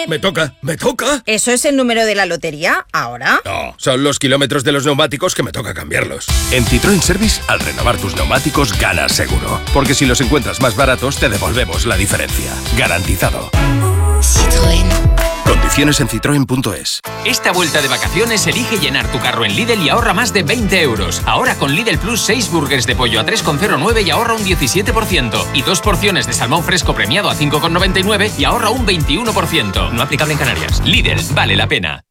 Me toca. ¿Eso es el número de la lotería? ¿Ahora? No, son los kilómetros de los neumáticos que me toca cambiarlos. En Citroën Service, al renovar tus neumáticos, ganas seguro. Porque si los encuentras más baratos, te devolvemos la diferencia. Garantizado. Citroën. Condiciones en citroen.es. Esta vuelta de vacaciones elige llenar tu carro en Lidl y ahorra más de 20 euros. Ahora con Lidl Plus 6 burgers de pollo a 3,09 y ahorra un 17%. Y 2 porciones de salmón fresco premiado a 5,99 y ahorra un 21%. No aplicable en Canarias. Lidl, vale la pena.